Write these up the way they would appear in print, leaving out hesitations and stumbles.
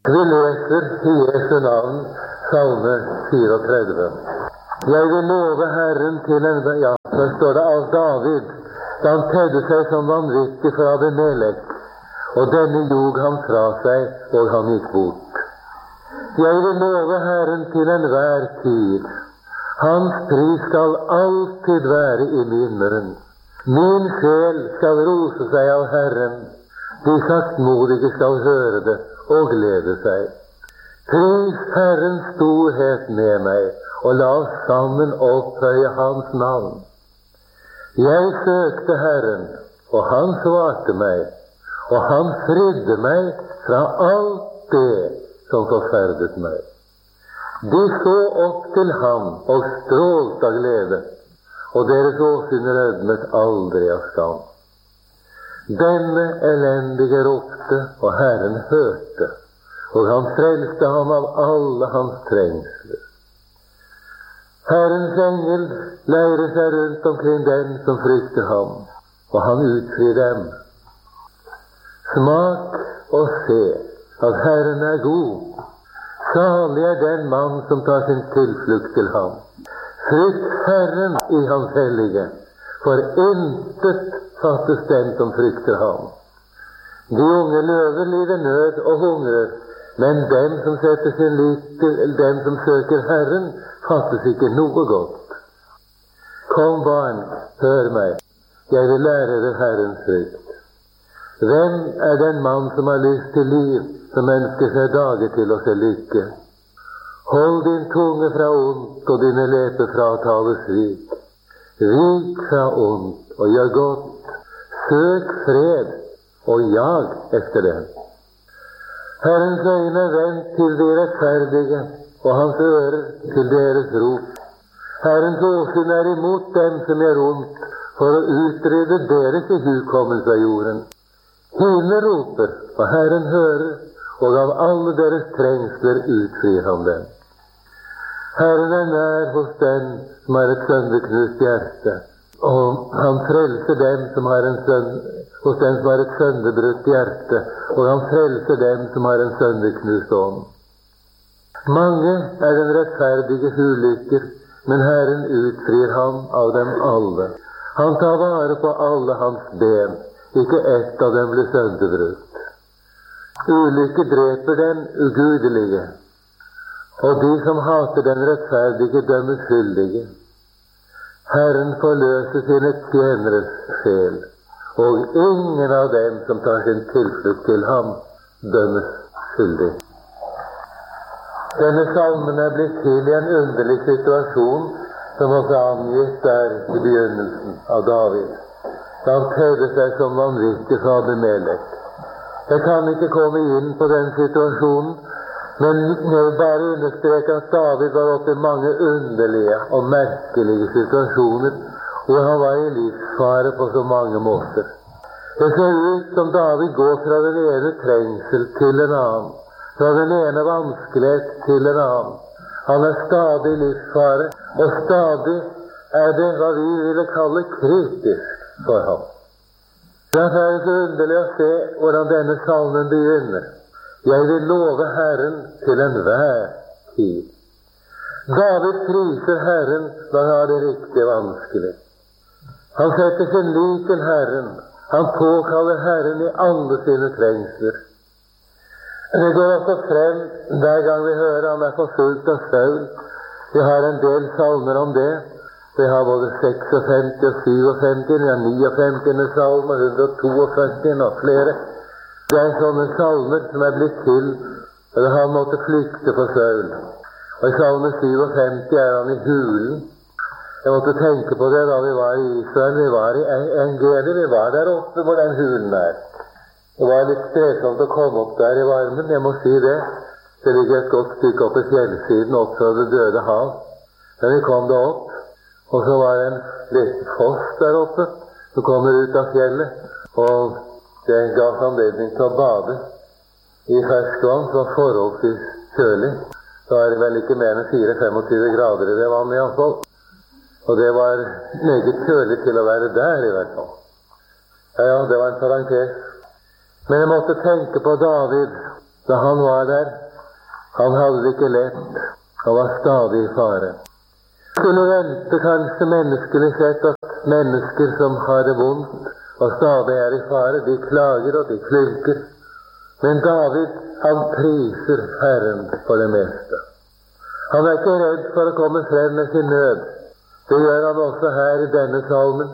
Vi leser i Jesu navn Salme 34. Jeg vil love Herren til en... Ja, så står det av David, da han tedde seg som vanvittig for Abimelek, og denne jog han fra seg, og han gikk bort. Jeg vil love Herren til enhver tid. Hans pris skal alltid være i min munn. Min sjel skal rose seg av Herren. De saktmodige skal høre det og glede seg. Pris Herrens storhet med meg, og la oss sammen opphøye hans navn. Jeg søkte Herren, og han svarte meg, og han fridde meg fra alt det som forferdet meg. De så opp til ham og strålte av glede, og deres åsyn rødmet aldri av skam. Denne elendige ropte, og Herren hørte, og han frelste ham av alle hans trengsler. Herrens engel leirer seg rundt omkring den som frykter ham, og han utfrir dem. Smak og se at Herren er god. Salig er den mann som tar sin tilflukt til ham. Frykt Herren i hans hellige, for intet fattes den som frykter ham. De unge løver lider nød og hungrer, men dem som setter sin lit til dem som søker Herren, fattes ikke noe godt. Kom, barn, hør meg, jeg vil lære dere Herrens frykt. Hvem er den mann som har lyst til liv, som ønsker seg dager til å se lykke? Hold din tunge fra ondt, og dine leper fra å tale svik. Vik fra ondt, og gjør godt. Søk fred, og jag efter den. Herrens øyne er vendt til de rettferdige, og hans ører til deres rop. Herrens åsyn er imot dem som gjør ondt, for å utrydde deres ihukommelse av jorden. Hyene roper, og Herren hører, og av alle deres trengsler utfrir han dem. Herren er nær hos den som har et sønderknust hjerte, og han frelser dem som har hos den som har et sønderbrutt hjerte, og han frelser dem som har en sønderknust ånd. Mange er den rettferdiges ulykker, men Herren utfrir ham av dem alle. Han tar vare på alle hans ben, ikke ett av dem blir sønderbrutt. Ulykke dreper den ugudelige, og de som hater den rettferdige dømmes skyldige. Herren forløser sine tjeneres sjel, og ingen av dem som tar sin tilflukt til ham, dømmes skyldig. Denne salmen er blitt til i en underlig situasjon som også angitt der i begynnelsen av David. Da han tøyde seg som vanvittig fra Abimelek. Jeg kan ikke komme inn på den situasjonen, men jeg vil bare understreke at David var oppe i mange underlige og merkelige situasjoner, hvor han var i livsfare på så mange måter. Det ser ut som David går fra den ene trengsel til en annen, fra den ene vanskelighet til en annen. Han er stadig i livsfare, og stadig er det hva vi ville kalle kritisk for ham. Derfor er det så underlig å se hvordan denne salmen begynner. Jeg vil love Herren til enhver tid. David priser Herren når han har det riktig vanskelig. Han setter sin lit til Herren. Han påkaller Herren i alle sine trengsler. Det går også frem hver gang vi hører han er forfulgt av Saul. Vi har en del salmer om det. Vi har både 56 og 57, vi har 59 salmer, 142 og flere. Det er sånne salmer som er blitt til, og han måtte flykte for Saul. Og i salme 57 er han i hulen. Jeg måtte tenke på det da vi var i Israel. Vi var i En-Gedi, vi var der oppe hvor den hulen er. Det var litt strevsomt å komme opp der i varmen, jeg må si det. Det ligger et godt stykke opp i fjellsiden, opp fra Det døde hav. Men vi kom da opp, og så var det en liten foss der oppe som kommer ut av fjellet, og det ga oss anledning til å bade i ferskvann som var forholdsvis kjølig. Så er det vel ikke mer enn 4-25 grader i det vannet i hvert fall. Og det var meget kjølig til å være der i hvert fall. Ja, det var en parentes. Men jeg måtte tenke på David da han var der. Han hadde det ikke lett. Han var stadig i fare. Skulle vente kanskje menneskelig sett at mennesker som har det vondt og stadig er i fare, de klager og de klynker. Men David, han priser Herren for det meste. Han er ikke redd for å komme frem med sin nød. Det gjør han også her i denne salmen.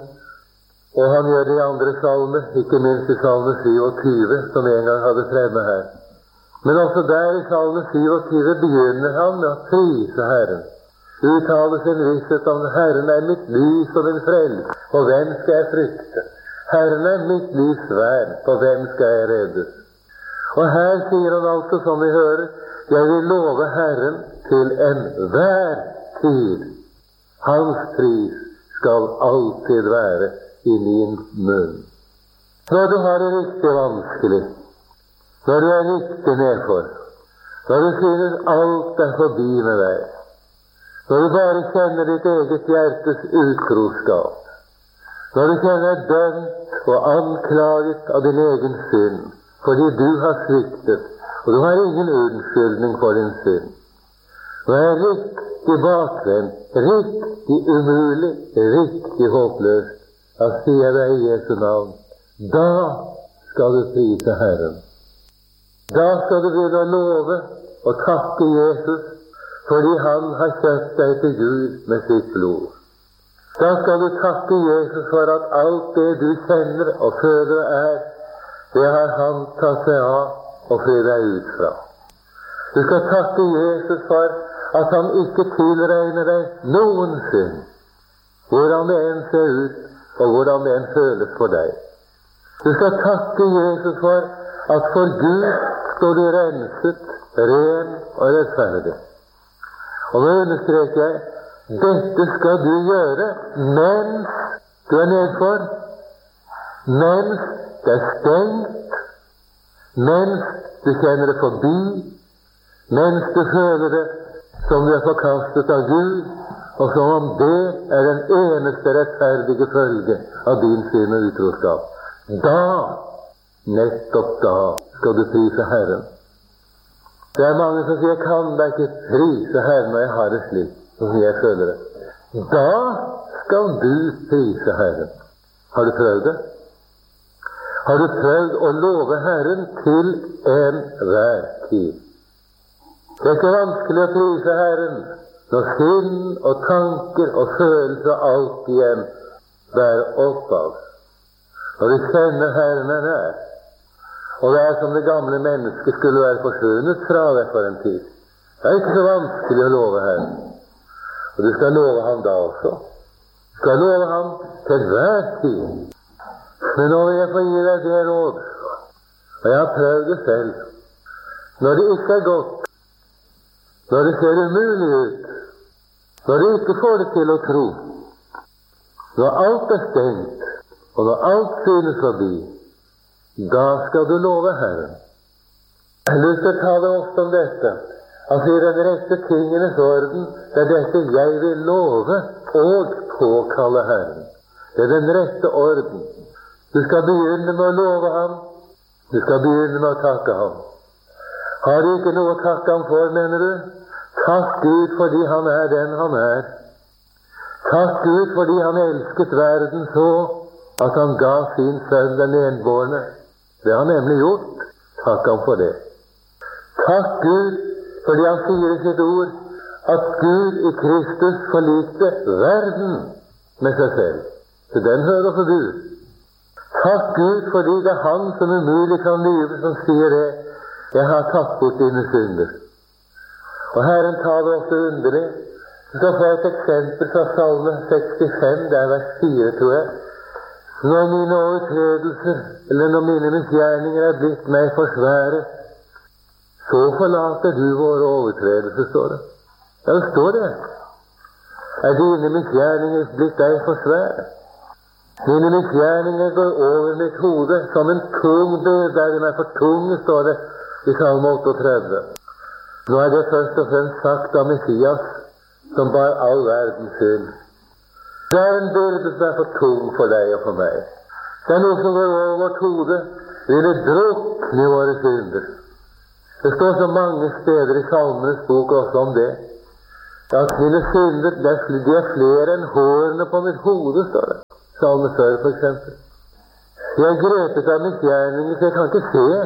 Og han gjør det i andre salmer, ikke minst i salme 27, som en gang hadde fremme her. Men også der i salme 27 begynner han med å prise Herren. Uttaler sin visshet om Herren er mitt lys og min frelse, og hvem skal jeg frykte? Herren er mitt livs vern, og hvem skal jeg reddes? Og her sier han altså, som vi hører, jeg vil love Herren til enhver tid. Hans pris skal alltid være i min munn. Når du har det riktig vanskelig, når du er riktig nedfor, når du synes alt er forbi med deg, når du bare kjenner ditt eget hjertes utroskap, når du kjenner dømt og anklaget av din egen synd, fordi du har sviktet, og du har ingen unnskyldning for din synd. Du er riktig bakvendt, riktig umulig, riktig håpløst. Da sier jeg deg i Jesu navn, da skal du prise Herren. Da skal du begynne å love og takke Jesus, fordi han har kjøpt deg til Gud med sitt blod. Da skal du takke Jesus for at alt det du kjenner og føler og er, det har han tatt seg av og fridd deg ut fra. Du skal takke Jesus for at han ikke tilregner deg noen synd, hvordan det enn ser ut, og hvordan det enn føles for deg. Du skal takke Jesus for at for Gud står du renset, ren og rettferdig. Og nå understreker jeg, dette skal du gjøre mens du er nedfor, mens det er stengt, mens du kjenner det forbi, mens du føler det som du er forkastet av Gud, og som om det er den eneste rettferdige følge av din synd og utroskap. Da, nettopp da, skal du prise Herren. Det er mange som sier, kan da ikke prise Herren når jeg har det slik, som jeg føler det. Da skal du prise Herren. Har du prøvd det? Har du prøvd å love Herren til enhver tid? Det er ikke vanskelig å prise Herren når sinn og tanker og følelser og alt igjen bærer opp av. Når du kjenner Herren er nær, og det er som det gamle mennesket skulle være forsvunnet fra deg for en tid. Det er ikke så vanskelig å love Herren. Og du skal love ham da også. Du skal love ham til hver tid. Men nå vil jeg få gi deg det råd, og jeg har prøvd det selv. Når det ikke er godt, når det ser umulig ut, når du ikke får det til å tro, når alt er stengt, og når alt synes forbi, da skal du love Herren. Jeg har lyst til å tale ofte om dette. Han sier den rette tingenes orden, det er dette jeg vil love og påkalle Herren. Det er den rette orden. Du skal begynne med å love ham. Du skal begynne med å takke ham. Har du ikke noe å takke ham for, mener du? Takk Gud fordi han er den han er. Takk Gud fordi han elsket verden så at han ga sin sønn den enbårne. Det har han nemlig gjort. Takk ham for det. Takk Gud fordi han sier i sitt ord at Gud i Kristus forlikte verden med seg selv. Så den hører også du. Takk Gud fordi det er han som umulig kan lyve, som sier det. Jeg har tatt bort dine synder. Og Herren taler også underlig. Du skal få et eksempel fra Salme 65, det er vers 4, tror jeg. Når mine overtredelser, eller når mine misgjerninger er blitt meg for svære, så forlater du våre overtredelser, står det. Ja, det står det. Er dine misgjerninger blitt deg for svære? Mine misgjerninger går over mitt hode som en tung byrde. Den er for tung, står det i Salme 38. Nå er det først og fremst sagt av Messias, som bar all verdens synd. Det er en byrde som er for tung for deg og for meg. Det er noe som går over vårt hode. Vi vil drukne i våre synder. Det står så mange steder i Salmenes bok også om det. At mine synder, de er flere enn hårene på mitt hode, står det. Salme 4 for eksempel. Jeg er grepet av misgjerninger, så jeg kan ikke se.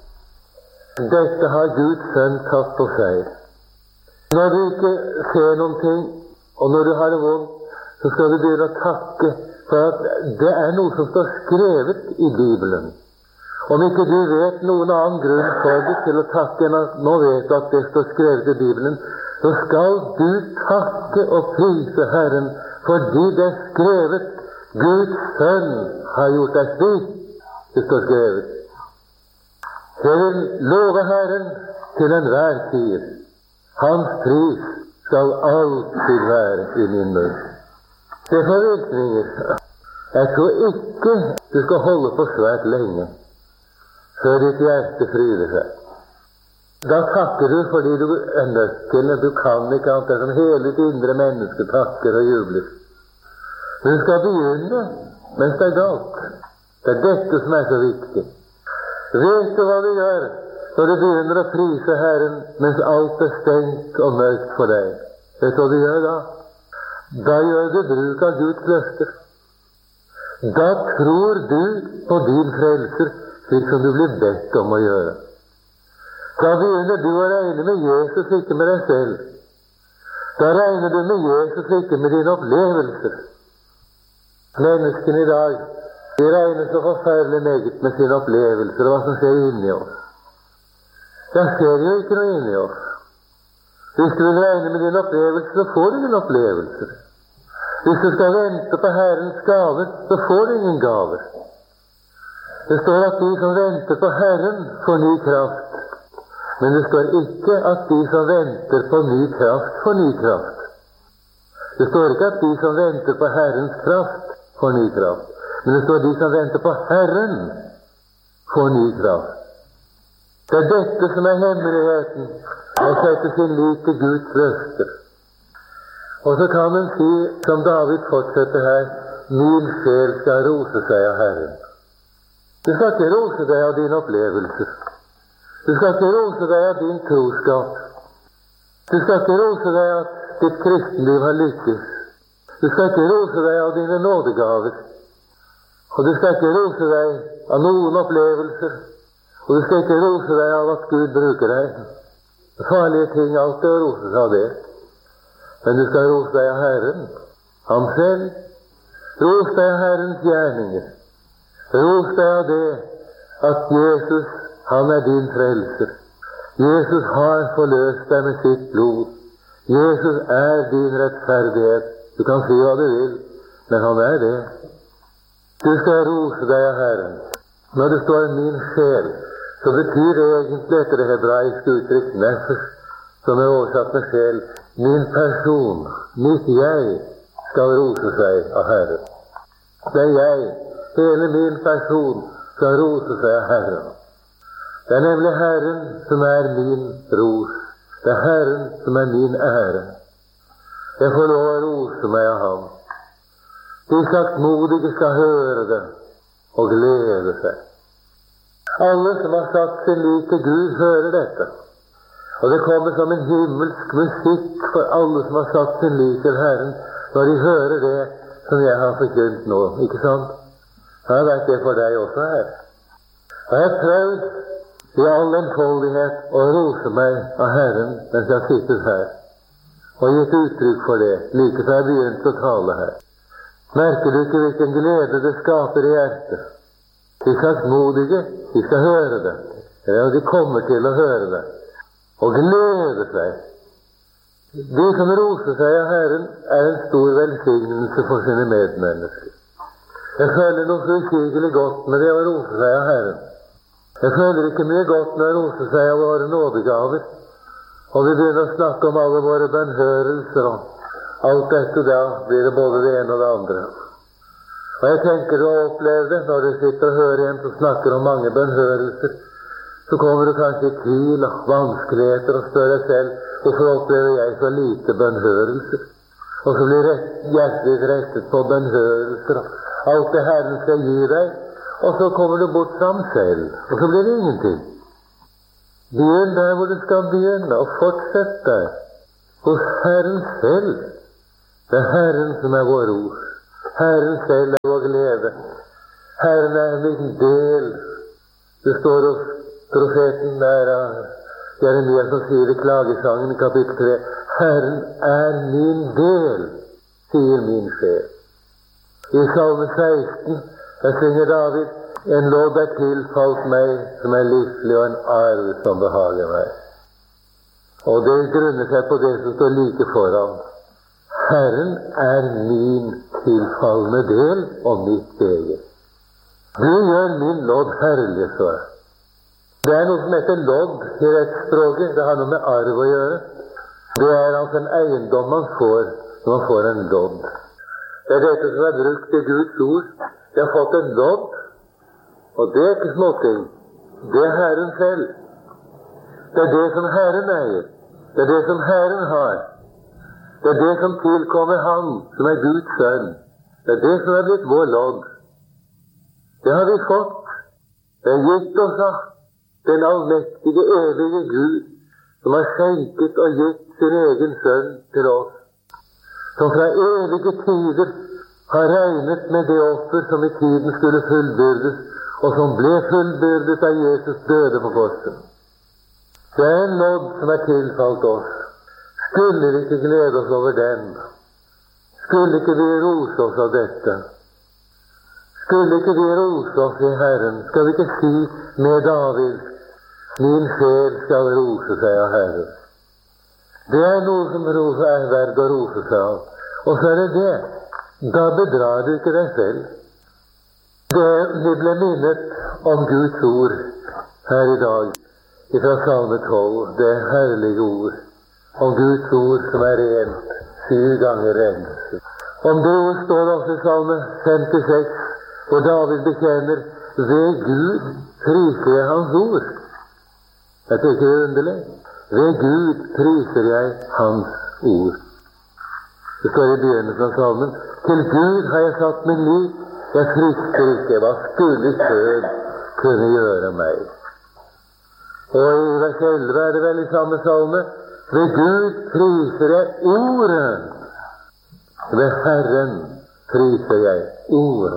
Dette har Guds sønn tatt på seg. Når du ikke ser noen ting, og når du har det vondt, så skal du begynne å takke for at det er noe som står skrevet i Bibelen. Om ikke du vet noen annen grunn for det til å takke enn at nå vet du at det står skrevet i Bibelen, så skal du takke og prise Herren fordi det er skrevet. Guds sønn har gjort deg slik. Det står skrevet. Jeg vil love Herren til enhver tid. Hans pris skal alltid være i min munn. Det får virkninger. Jeg tror ikke du skal holde på svært lenge før ditt hjerte fryder seg. Da takker du fordi du er nødt til, og du kan ikke annet enn som hele ditt indre menneske takker og jubler. Men du skal begynne mens det er galt. Det er dette som er så viktig. Vet du hva du gjør når du begynner å prise Herren mens alt er stengt og mørkt for deg? Vet du hva du gjør da? Da gjør du bruk av Guds løfter. Da tror du på din frelser, slik som du blir bedt om å gjøre. Da begynner du å regne med Jesus, ikke med deg selv. Da regner du med Jesus, ikke med dine opplevelser. Menneskene i dag, de regner så forferdelig meget med sine opplevelser og hva som skjer inni oss. Da skjer jo ikke noe inni oss. Hvis du vil regne med dine opplevelser, så får du ingen opplevelser. Hvis du skal vente på Herrens gaver, så får du ingen gaver. Det står at de som venter på Herren får ny kraft. Men det står ikke at de som venter på ny kraft får ny kraft. Det står ikke at de som venter på Herrens kraft får ny kraft. Men det står de som venter på Herren får ny kraft. Det er dette som er hemmeligheten, å sette sin lit til Guds løfter. Og så kan man si, som David fortsetter her, min sjel skal rose seg av Herren. Du skal ikke rose deg av dine opplevelser. Du skal ikke rose deg av din troskap. Du skal ikke rose deg av at ditt kristenliv har lykkes. Du skal ikke rose deg av dine nådegaver. Og du skal ikke rose deg av noen opplevelser. Og du skal ikke rose deg av at Gud bruker deg. Farlige ting alltid å rose seg av det. Men du skal rose deg av Herren, ham selv. Ros deg av Herrens gjerninger. Ros deg av det at Jesus, han er din frelser. Jesus har forløst deg med sitt blod. Jesus er din rettferdighet. Du kan si hva du vil, men han er det. Du skal rose deg av Herren. Når det står min sjel, så betyr det egentlig etter det hebraiske uttrykk nefesh, som er oversatt med sjel. Min person, mitt jeg, skal rose seg av Herren. Det er jeg, hele min person, skal rose seg av Herren. Det er nemlig Herren som er min ros. Det er Herren som er min ære. Jeg får lov å rose meg av ham. De saktmodige skal høre det og glede seg. Alle som har satt sin lit til Gud, hører dette. Og det kommer som en himmelsk musikk for alle som har satt sin lit til Herren, når de hører det som jeg har forkynt nå. Ikke sant? Det har vært det for deg også her. Og jeg har prøvd i all enfoldighet å rose meg av Herren mens jeg har sittet her, og gitt uttrykk for det, like før jeg begynte å tale her. Merker du ikke hvilken glede det skaper i hjertet? De saktmodige, de skal høre det, eller de kommer til å høre det, og glede seg. De som roser seg av Herren, er en stor velsignelse for sine medmennesker. Jeg føler noe så usigelig godt med det å rose seg av Herren. Jeg føler ikke mye godt når jeg roser seg av våre nådegaver, og vi begynner å snakke om alle våre bønnhørelser, og alt dette, da blir det både det ene og det andre. Og jeg tenker du har opplevd det når du sitter og hører en som snakker om mange bønnhørelser, så kommer du kanskje i tvil og vanskeligheter og spør deg selv, hvorfor opplever jeg så lite bønnhørelser? Og så blir hjertet rettet på bønnhørelser, og alt det Herren skal gi deg, og så kommer du bort fra ham selv, og så blir det ingenting. Begynn der hvor du skal begynne, og fortsett der. Hos Herren selv. Det er Herren som er vår ro. Herren selv er vår glede. Herren er min del. Det står hos profeten der av Jeremia som sier i klagesangen i kapittel 3: Herren er min del, sier min sjel. I Salme 16 der synger David: En lodd er tilfalt meg som er livslig, og en arv som behager meg. Og det grunner seg på det som står like foran. Herren er min tilfallende del og mitt eget. Du gjør min lodd herlig, så. Det er noe som heter lodd i rettsspråket. Det har noe med arv å gjøre. Det er altså en eiendom man får når man får en lodd. Det er dette som er brukt i Guds ord. Jeg har fått en lodd, og det er ikke småting. Det er Herren selv. Det er det som Herren eier. Det er det som Herren har. Det er det som tilkommer Han, som er Guds sønn. Det er det som er blitt vår lodd. Det har vi fått. Det er gitt oss av den allmektige, evige Gud, som har skjenket og gitt sin egen sønn til oss, som fra evige tider har regnet med det offer som i tiden skulle fullbyrdes, og som ble fullbyrdet da Jesus døde på korset. Det er en lodd som er tilfalt oss. Skulle vi ikke glede oss over den? Skulle ikke vi rose oss av dette? Skulle ikke vi rose oss i Herren? Skal vi ikke si med David: Min sjel skal rose seg av Herren? Det er noe som er verdt å rose seg av. Og så er det det. Da bedrar du ikke deg selv. Vi ble minnet om Guds ord her i dag, fra Salme 12, det herlige ord, om Guds ord som er rent, 7 ganger renset. Om det ord står også i Salme 56, hvor David bekjenner: Ved Gud priser jeg Hans ord. Er det ikke underlig? Ved Gud priser jeg Hans ord. Det står i begynnelsen av salmen: Til Gud har jeg satt min lit, jeg frykter ikke, hva skulle sød kunne gjøre meg? Og i vers 11 er det vel i samme salme: Ved Gud priser jeg ordet. Ved Herren priser jeg ordet.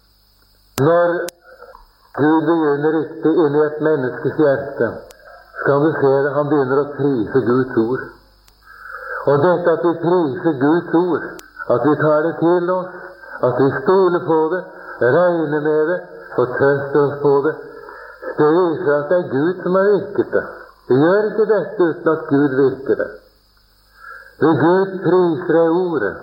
Når Gud begynner riktig inn i et menneskes hjerte, skal du se det, han begynner å prise Guds ord. Og dette at vi priser Guds ord, at vi tar det til oss, at vi stoler på det, regner med det og trøster oss på det, det viser at det er Gud som har virket det. Vi gjør ikke dette uten at Gud virker det. Ved Gud priser jeg ordet.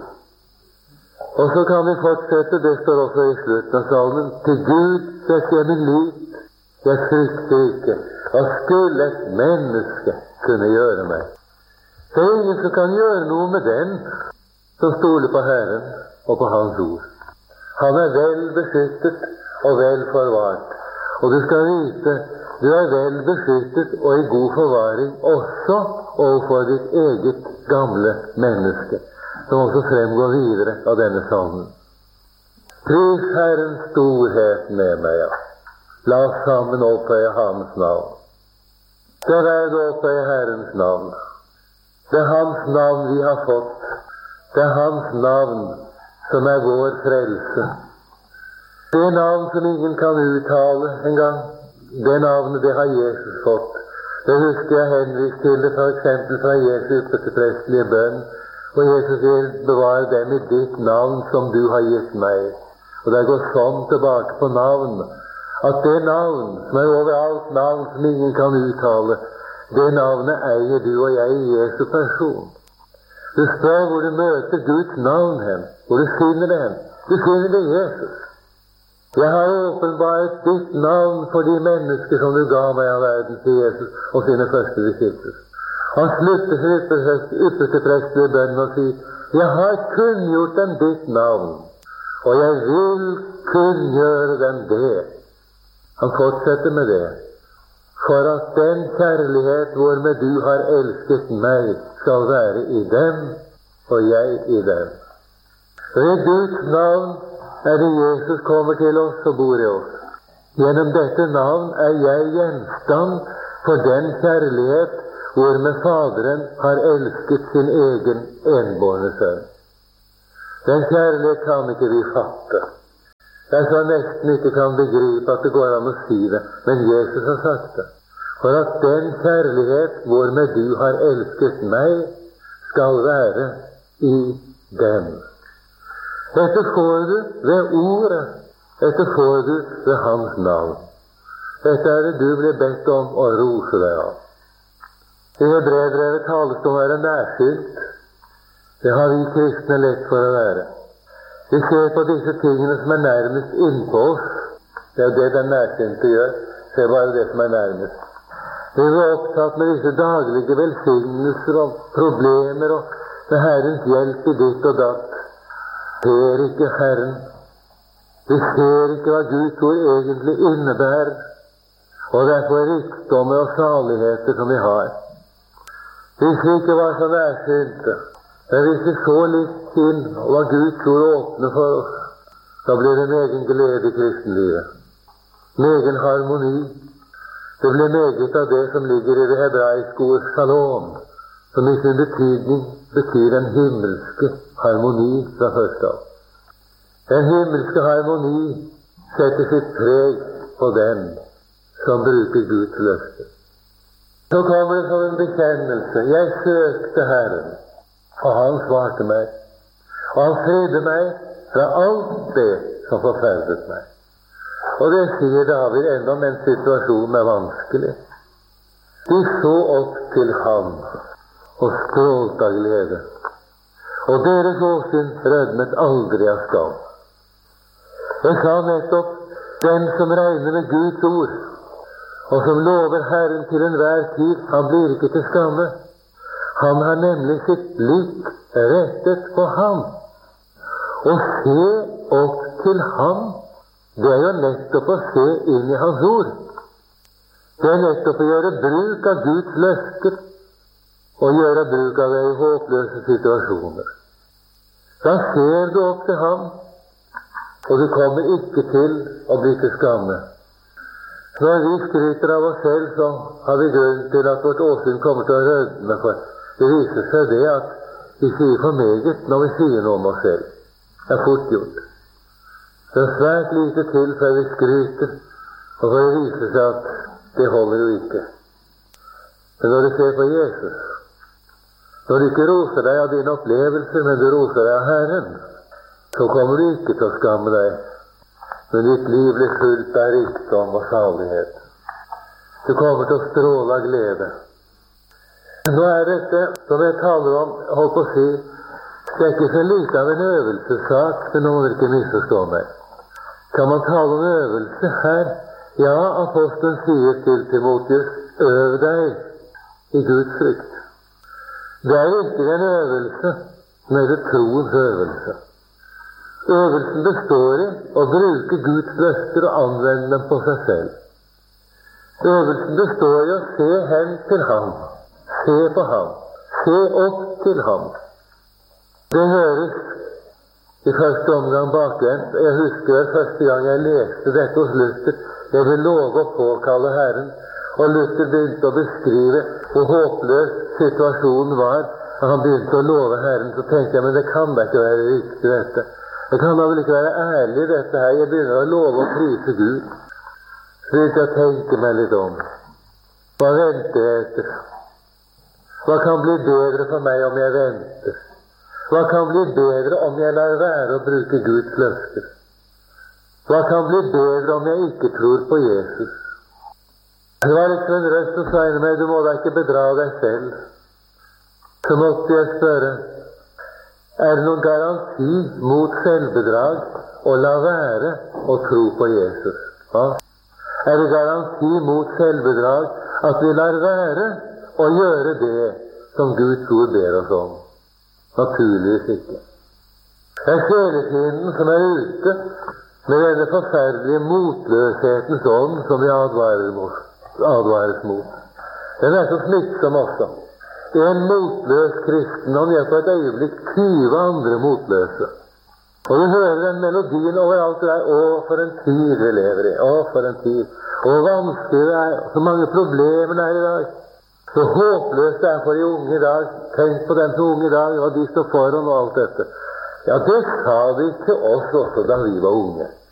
Og så kan vi fortsette, det står også i slutten av salmen: Til Gud setter jeg min lit, jeg frykter ikke, hva skulle et menneske kunne gjøre meg? Det er ingen som kan gjøre noe med den som stoler på Herren og på Hans ord. Han er vel beskyttet og vel forvart. Og du skal vite, du er vel beskyttet og i god forvaring også overfor ditt eget gamle menneske, som også fremgår videre av denne salmen. Pris Herrens storhet med meg, ja. La oss sammen opphøye Hans navn. Det er verdt å opphøye Herrens navn. Det er Hans navn vi har fått. Det er Hans navn som er vår frelse. Det navn som ingen kan uttale engang, det navnet det har Jesus fått. Det husker jeg henvist til det for eksempel fra Jesu yppersteprestelige bønn, hvor Jesus sier: Bevar dem i ditt navn som du har gitt meg. Og det går sånn tilbake på navn, at det navn som er overalt navn som ingen kan uttale, det navnet eier du og jeg i Jesu person. Du spør hvor du møter Guds navn hen, hvor du finner det hen. Du finner det i Jesus. Jeg har åpenbart ditt navn for de mennesker som du ga meg av verden, til Jesus og sine første disipler. Han slutter sin ypperste prestelige bønn og sier: Jeg har kunngjort dem ditt navn, og jeg vil kunngjøre dem det. Han fortsetter med det: For at den kjærlighet hvormed du har elsket meg, skal være i dem, og jeg i dem. Ved Guds navn er det Jesus kommer til oss og bor i oss. Gjennom dette navn er jeg gjenstand for den kjærlighet hvormed Faderen har elsket sin egen enbårne sønn. Den kjærlighet kan ikke vi fatte. Jeg så nesten ikke kan begripe at det går an å si det, men Jesus har sagt det. For at den kjærlighet hvormed du har elsket meg, skal være i dem. Dette får du ved ordet. Dette får du ved hans navn. Dette er det du blir bedt om å rose deg av. I Hebreerbrevet tales det om å være nærsynt. Det har vi kristne lett for å være. Vi ser på disse tingene som er nærmest innpå oss. Det er det den nærsynte gjør. Se bare det som er nærmest. Vi er opptatt med disse daglige velsignelser og problemer og med Herrens hjelp i ditt og datt. Ser ikke Herren. Vi ser ikke hva Guds ord egentlig innebærer, og derfor rikdommer og saligheter som vi har. Hvis vi ikke var så nærsynte, men hvis vi så litt inn og hva Guds ord åpner for oss, da blir det en egen glede i kristenlivet. En egen harmoni. Det blir meget av det som ligger i det hebraiske ord shalom, som i sin betydning betyr den himmelske harmoni fra første av. Den himmelske harmoni setter sitt preg på den som bruker Guds løfter. Så kommer det som en bekjennelse. Jeg søkte Herren, og han svarte meg, og han fridde meg fra alt det som forferdet meg. Og det sier David enda om en situasjon er vanskelig. De så opp til ham og strålte av glede, og deres åsyn rødmet aldri av skam. Jeg sa nettopp, den som regner med Guds ord, og som lover Herren til enhver tid, han blir ikke til skamme. Han har nemlig sitt blikk rettet på ham. Og se opp til ham, det er jo nettopp å se inn i hans ord. Det er nettopp å gjøre bruk av Guds løfter, og gjøre bruk av det i håpløse situasjoner. Da ser du opp til ham, og du kommer ikke til å bli til skamme. Når vi skryter av oss selv, så har vi grunn til at vårt åsyn kommer til å rødme, for det viser seg det at vi sier for meget når vi sier noe om oss selv. Det er fort gjort. Det er svært lite til før vi skryter, og for det viser seg at det holder jo ikke. Men når du ser på Jesus, når du ikke roser deg av dine opplevelser, men du roser deg av Herren, så kommer du ikke til å skamme deg, men ditt liv blir fullt av rikdom og salighet. Du kommer til å stråle av glede. Nå er dette, som jeg taler om, holdt på å si, det er ikke så lite av en øvelsessak, men nå må dere ikke misforstå meg. Kan man tale om øvelse her? Ja, apostelen sier til Timotheus, øv deg i Guds frykt. Det er ikke en øvelse, men det er troens øvelse. Øvelsen består i å bruke Guds løfter og anvende dem på seg selv. Øvelsen består i å se hen til ham, se på ham, se opp til ham. Det høres i første omgang bakvendt. Jeg husker første gang jeg leste dette hos Luther. Jeg vil love å påkalle Herren. Og Luther begynte å beskrive hvor håpløs situasjonen var. Og han begynte å love Herren. Så tenkte jeg, men det kan da ikke være riktig dette. Det kan da vel ikke være ærlig dette her. Jeg begynner å love å prise Gud. Så begynte jeg å tenke meg litt om. Hva venter jeg etter? Hva kan bli bedre for meg om jeg venter? Hva kan bli bedre om jeg lar være å bruke Guds løfter? Hva kan bli bedre om jeg ikke tror på Jesus? Det var liksom en røst som sa inni meg, du må da ikke bedra deg selv. Så måtte jeg spørre, er det noen garanti mot selvbedrag å la være å tro på Jesus? Ja? Er det garanti mot selvbedrag at vi lar være å gjøre det som Guds ord ber oss om? Naturligvis ikke. Det er sjelefienden som er ute med denne forferdelige motløshetens ånd som vi advares mot. Den er så smittsom også. En motløs kristendom gjør på et øyeblikk 20 andre motløse. Og du hører den melodien overalt der. Å, for en tid vi lever i. Å, for en tid. Og hvor vanskelig det er, så mange problemer det er i dag. Så håpløst det er for de unge i dag. Tenk på den unge i dag, og de står foran og alt dette. Ja, det sa de til oss også da vi var unge.